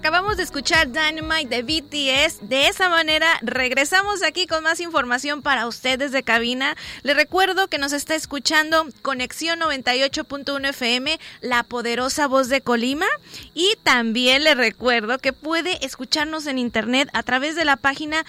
Acabamos de escuchar Dynamite de BTS. De esa manera regresamos aquí con más información para usted desde cabina. Le recuerdo que nos está escuchando Conexión 98.1 FM, la poderosa voz de Colima. Y también le recuerdo que puede escucharnos en internet a través de la página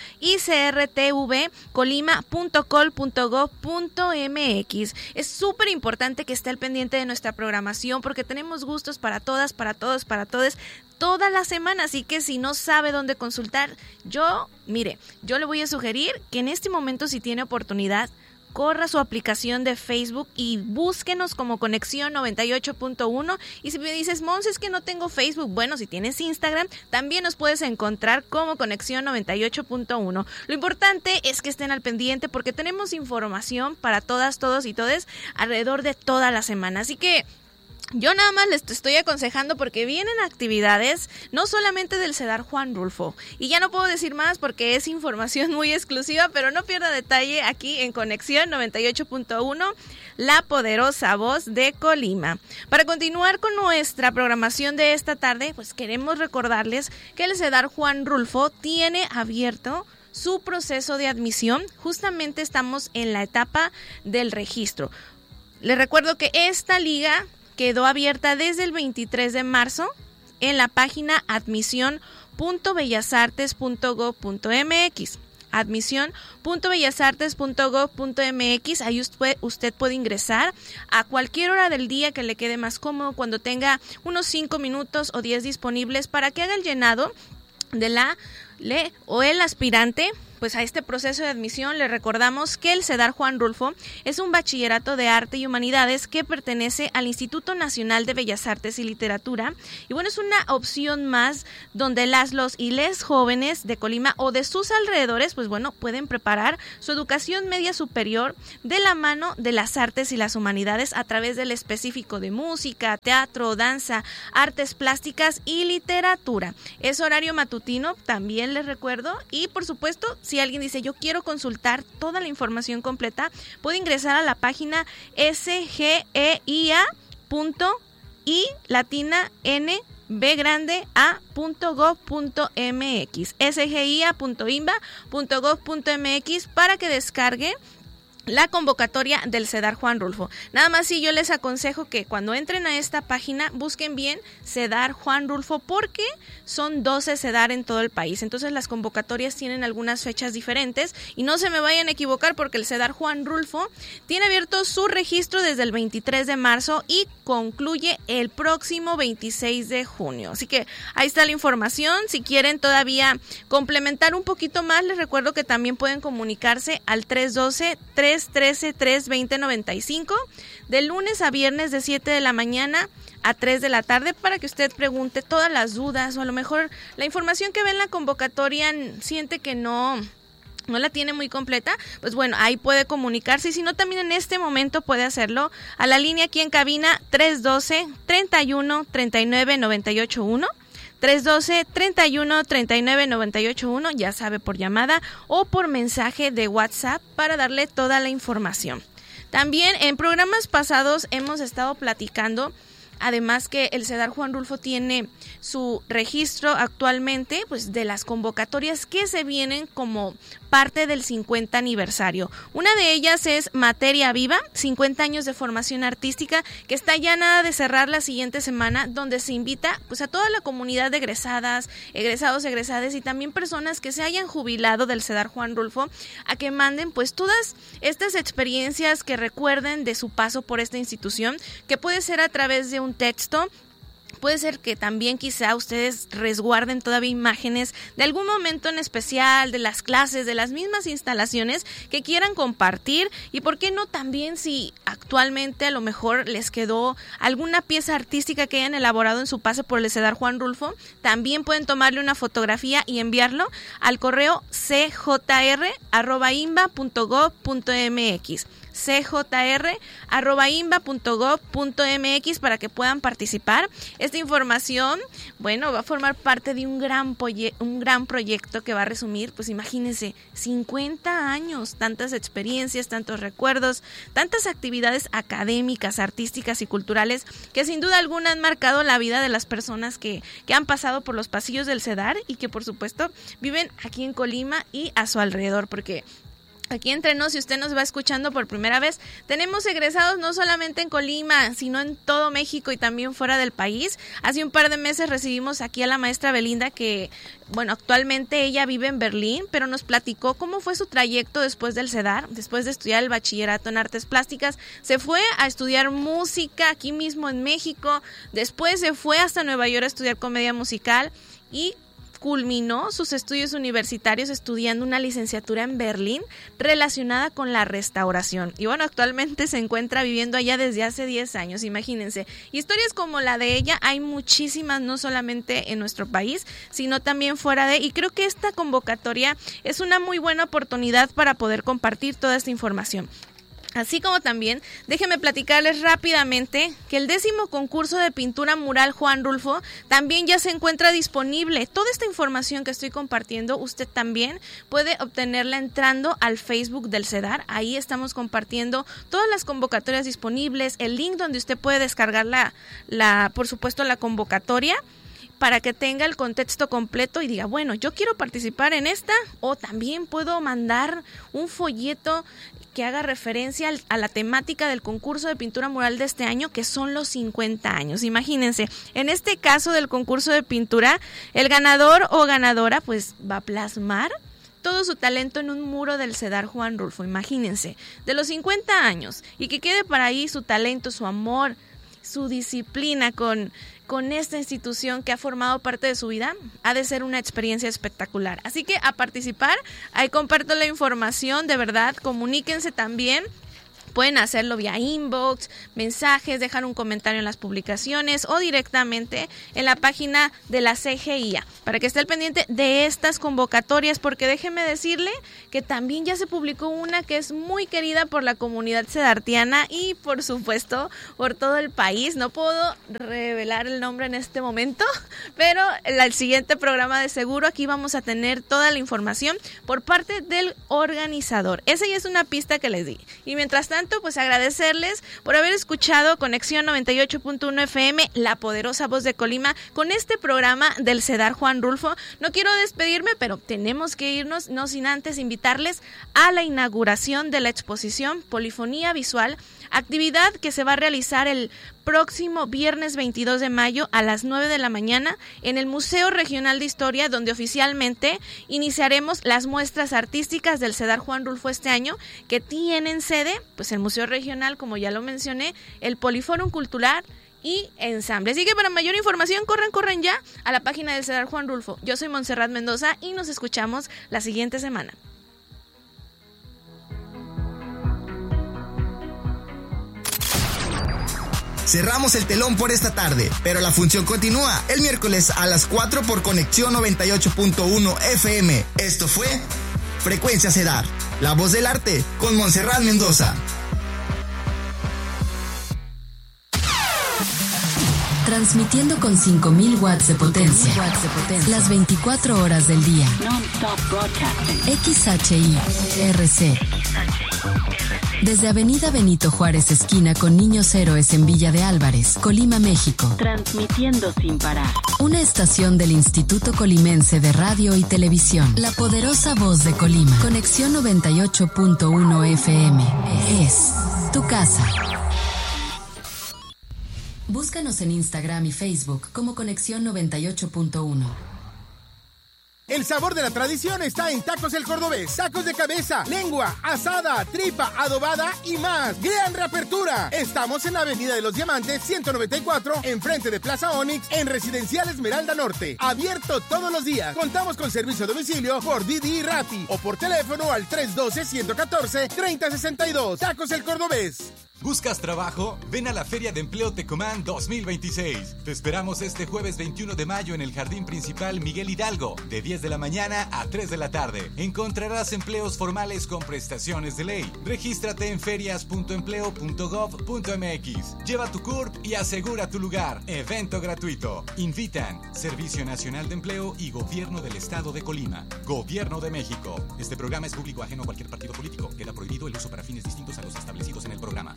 icrtvcolima.col.gov.mx. Es súper importante que esté al pendiente de nuestra programación porque tenemos gustos para todas, para todos, para todos, toda la semana, así que si no sabe dónde consultar, yo le voy a sugerir que en este momento, si tiene oportunidad, corra su aplicación de Facebook y búsquenos como Conexión 98.1. Y si me dices, Mons, es que no tengo Facebook, bueno, si tienes Instagram, también nos puedes encontrar como Conexión 98.1. Lo importante es que estén al pendiente porque tenemos información para todas, todos y todes alrededor de toda la semana, así que yo nada más les estoy aconsejando porque vienen actividades no solamente del CEDAR Juan Rulfo, y ya no puedo decir más porque es información muy exclusiva, pero no pierda detalle aquí en Conexión 98.1, la poderosa voz de Colima. Para continuar con nuestra programación de esta tarde, pues queremos recordarles que el CEDAR Juan Rulfo tiene abierto su proceso de admisión. Justamente estamos en la etapa del registro. Les recuerdo que esta liga quedó abierta desde el 23 de marzo en la página admisión.bellasartes.gov.mx. admisión.bellasartes.gov.mx. Ahí usted puede ingresar a cualquier hora del día que le quede más cómodo, cuando tenga unos 5 minutos o 10 disponibles para que haga el llenado de el aspirante pues a este proceso de admisión. Le recordamos que el CEDAR Juan Rulfo es un bachillerato de arte y humanidades que pertenece al Instituto Nacional de Bellas Artes y Literatura, y bueno, es una opción más donde los y les jóvenes de Colima o de sus alrededores pues bueno, pueden preparar su educación media superior de la mano de las artes y las humanidades a través del específico de música, teatro, danza, artes plásticas y literatura. Es horario matutino, también les recuerdo, y por supuesto, si alguien dice yo quiero consultar toda la información completa, puede ingresar a la página sgia.inba.gov.mx, sgia.inba.gov.mx, para que descargue la convocatoria del CEDAR Juan Rulfo. Nada más, sí, yo les aconsejo que cuando entren a esta página busquen bien CEDAR Juan Rulfo, porque son 12 CEDAR en todo el país. Entonces las convocatorias tienen algunas fechas diferentes y no se me vayan a equivocar porque el CEDAR Juan Rulfo tiene abierto su registro desde el 23 de marzo y concluye el próximo 26 de junio. Así que ahí está la información. Si quieren todavía complementar un poquito más, les recuerdo que también pueden comunicarse al 312-313-320-95 de lunes a viernes de 7 de la mañana a 3 de la tarde para que usted pregunte todas las dudas, o a lo mejor la información que ve en la convocatoria siente que no la tiene muy completa. Pues bueno, ahí puede comunicarse, y si no, también en este momento puede hacerlo a la línea aquí en cabina 312-31-39-981. 312-31-39-981, ya sabe, por llamada o por mensaje de WhatsApp para darle toda la información. También en programas pasados hemos estado platicando, además, que el CEDAR Juan Rulfo tiene su registro actualmente pues de las convocatorias que se vienen como parte del 50 aniversario. Una de ellas es Materia Viva, 50 años de formación artística, que está ya nada de cerrar la siguiente semana, donde se invita pues a toda la comunidad de egresadas, egresados, egresadas y también personas que se hayan jubilado del CEDAR Juan Rulfo a que manden pues todas estas experiencias que recuerden de su paso por esta institución, que puede ser a través de un texto. Puede ser que también quizá ustedes resguarden todavía imágenes de algún momento en especial, de las clases, de las mismas instalaciones que quieran compartir, y por qué no también si actualmente a lo mejor les quedó alguna pieza artística que hayan elaborado en su paso por el CEDAR Juan Rulfo, también pueden tomarle una fotografía y enviarlo al correo cjr@inba.gov.mx. cjr@imba.gov.mx para que puedan participar. Esta información, bueno, va a formar parte de un gran proyecto que va a resumir, pues imagínense, 50 años, tantas experiencias, tantos recuerdos, tantas actividades académicas, artísticas y culturales que sin duda alguna han marcado la vida de las personas que han pasado por los pasillos del CEDAR y que por supuesto viven aquí en Colima y a su alrededor, porque aquí entre nos, si usted nos va escuchando por primera vez, tenemos egresados no solamente en Colima, sino en todo México y también fuera del país. Hace un par de meses recibimos aquí a la maestra Belinda, que, bueno, actualmente ella vive en Berlín, pero nos platicó cómo fue su trayecto después del CEDAR, después de estudiar el bachillerato en artes plásticas. Se fue a estudiar música aquí mismo en México, después se fue hasta Nueva York a estudiar comedia musical y culminó sus estudios universitarios estudiando una licenciatura en Berlín relacionada con la restauración. Y bueno, actualmente se encuentra viviendo allá desde hace 10 años, imagínense. Historias como la de ella hay muchísimas, no solamente en nuestro país, sino también fuera de, y creo que esta convocatoria es una muy buena oportunidad para poder compartir toda esta información. Así como también, déjenme platicarles rápidamente que el 10º concurso de pintura mural Juan Rulfo también ya se encuentra disponible. Toda esta información que estoy compartiendo, usted también puede obtenerla entrando al Facebook del CEDAR. Ahí estamos compartiendo todas las convocatorias disponibles, el link donde usted puede descargar por supuesto, la convocatoria, para que tenga el contexto completo y diga, bueno, yo quiero participar en esta, o también puedo mandar un folleto que haga referencia a la temática del concurso de pintura mural de este año, que son los 50 años. Imagínense, en este caso del concurso de pintura, el ganador o ganadora pues va a plasmar todo su talento en un muro del CEDAR Juan Rulfo. Imagínense, de los 50 años, y que quede para ahí su talento, su amor, su disciplina con esta institución que ha formado parte de su vida, ha de ser una experiencia espectacular. Así que a participar, ahí comparto la información, de verdad, comuníquense también. Pueden hacerlo vía inbox, mensajes, dejar un comentario en las publicaciones o directamente en la página de la CGIA para que esté al pendiente de estas convocatorias, porque déjeme decirle que también ya se publicó una que es muy querida por la comunidad cedartiana y por supuesto por todo el país. No puedo revelar el nombre en este momento, pero en el siguiente programa de seguro aquí vamos a tener toda la información por parte del organizador. Esa ya es una pista que les di. Y mientras tanto, pues agradecerles por haber escuchado Conexión 98.1 FM, la poderosa voz de Colima, con este programa del CEDAR Juan Rulfo. No quiero despedirme, pero tenemos que irnos, no sin antes invitarles a la inauguración de la exposición Polifonía Visual, actividad que se va a realizar el próximo viernes 22 de mayo a las 9 de la mañana en el Museo Regional de Historia, donde oficialmente iniciaremos las muestras artísticas del CEDAR Juan Rulfo este año, que tienen sede, pues el Museo Regional, como ya lo mencioné, el Polifórum Cultural y Ensamble. Así que para mayor información, corran ya a la página del CEDAR Juan Rulfo. Yo soy Montserrat Mendoza y nos escuchamos la siguiente semana. Cerramos el telón por esta tarde, pero la función continúa el miércoles a las 4 por Conexión 98.1 FM. Esto fue Frecuencia CEDAR, la voz del arte, con Montserrat Mendoza. Transmitiendo con 5.000 watts de potencia, las 24 horas del día. XHI-RC. Desde Avenida Benito Juárez, esquina con Niños Héroes en Villa de Álvarez, Colima, México. Transmitiendo sin parar. Una estación del Instituto Colimense de Radio y Televisión. La poderosa voz de Colima. Conexión 98.1 FM. Es tu casa. Búscanos en Instagram y Facebook como Conexión 98.1. El sabor de la tradición está en Tacos El Cordobés. Tacos de cabeza, lengua, asada, tripa, adobada y más. ¡Gran reapertura! Estamos en la Avenida de los Diamantes, 194, enfrente de Plaza Onix, en Residencial Esmeralda Norte. Abierto todos los días. Contamos con servicio a domicilio por Didi y Rappi o por teléfono al 312-114-3062. Tacos El Cordobés. ¿Buscas trabajo? Ven a la Feria de Empleo Tecomán 2026. Te esperamos este jueves 21 de mayo en el Jardín Principal Miguel Hidalgo, de 10 de la mañana a 3 de la tarde. Encontrarás empleos formales con prestaciones de ley. Regístrate en ferias.empleo.gov.mx. Lleva tu CURP y asegura tu lugar. Evento gratuito. Invitan Servicio Nacional de Empleo y Gobierno del Estado de Colima. Gobierno de México. Este programa es público ajeno a cualquier partido político. Queda prohibido el uso para fines distintos a los establecidos en el programa.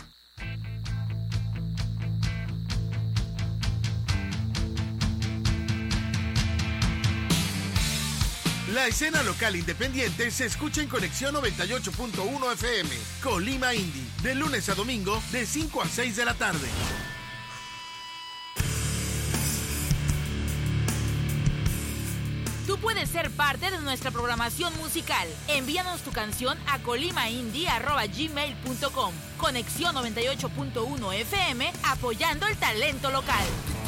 La escena local independiente se escucha en Conexión 98.1 FM, Colima Indie, de lunes a domingo, de 5 a 6 de la tarde. Tú puedes ser parte de nuestra programación musical. Envíanos tu canción a colimaindie@gmail.com. Conexión 98.1 FM, apoyando el talento local.